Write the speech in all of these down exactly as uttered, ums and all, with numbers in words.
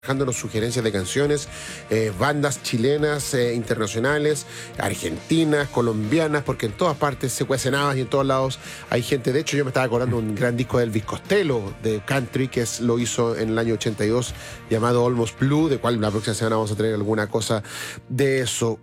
dejándonos sugerencias de canciones, eh, bandas chilenas, eh, internacionales, argentinas, colombianas, porque en todas partes se cuecen habas y en todos lados hay gente. De hecho, yo me estaba acordando de un gran disco de Elvis Costello, de country, que es, lo hizo en el año ochenta y dos, llamado Almost Blue, de cual la próxima semana vamos a tener alguna cosa de eso.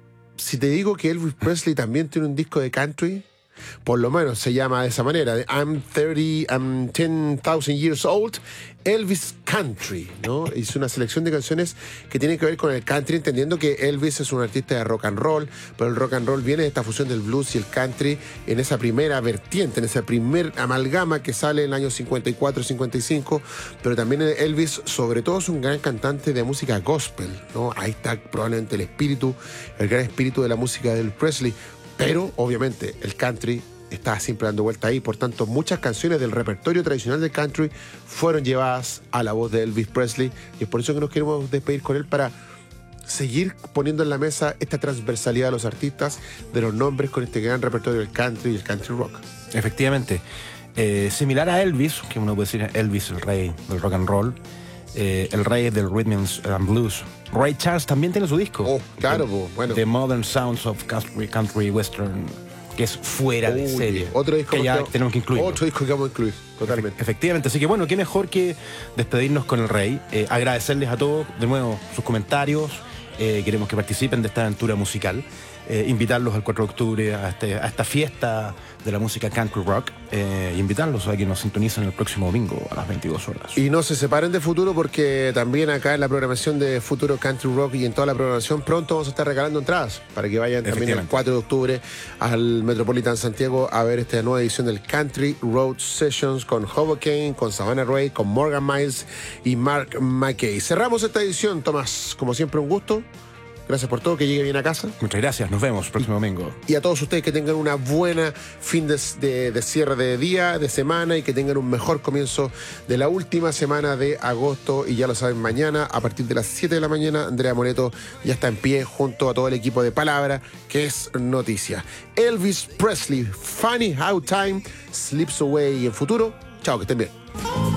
Si te digo que Elvis Presley también tiene un disco de country, por lo menos se llama de esa manera, de I'm thirty, I'm ten thousand years old, Elvis Country, ¿no? Hizo una selección de canciones que tienen que ver con el country, entendiendo que Elvis es un artista de rock and roll, pero el rock and roll viene de esta fusión del blues y el country en esa primera vertiente, en esa primer amalgama que sale en el año cincuenta y cuatro, cincuenta y cinco, pero también Elvis, sobre todo, es un gran cantante de música gospel, ¿no? Ahí está probablemente el espíritu, el gran espíritu de la música de Elvis Presley. Pero, obviamente, el country está siempre dando vuelta ahí. Por tanto, muchas canciones del repertorio tradicional del country fueron llevadas a la voz de Elvis Presley. Y es por eso que nos queremos despedir con él, para seguir poniendo en la mesa esta transversalidad de los artistas, de los nombres con este gran repertorio del country y el country rock. Efectivamente. Eh, similar a Elvis, que uno puede decir Elvis, el rey del rock and roll, eh, el rey del rhythm and blues, Ray Charles también tiene su disco. Oh, claro, The, bueno. The Modern Sounds of Country, country Western, que es fuera de Uy, serie. Otro disco que ya que, tenemos que incluir. Otro disco que vamos a incluir, totalmente. Efectivamente, así que bueno, qué mejor que despedirnos con el rey, eh, agradecerles a todos de nuevo sus comentarios, eh, queremos que participen de esta aventura musical, eh, invitarlos al cuatro de octubre a, este, a esta fiesta de la música country rock, eh, invitarlos a que nos sintonicen el próximo domingo a las veintidós horas. Y no se separen de Futuro, porque también acá en la programación de Futuro Country Rock y en toda la programación pronto vamos a estar regalando entradas para que vayan también el cuatro de octubre al Metropolitan Santiago a ver esta nueva edición del Country Road Sessions con Hoboken, con Savannah Ray, con Morgan Miles y Mark McKay. Cerramos esta edición, Tomás, como siempre un gusto. Gracias por todo, que llegue bien a casa. Muchas gracias, nos vemos el próximo domingo. Y a todos ustedes que tengan una buena fin de, de, de cierre de día, de semana, y que tengan un mejor comienzo de la última semana de agosto. Y ya lo saben, mañana a partir de las siete de la mañana, Andrea Moreto ya está en pie junto a todo el equipo de Palabra, que es noticia. Elvis Presley, Funny How Time Slips Away. En Futuro, chao, que estén bien.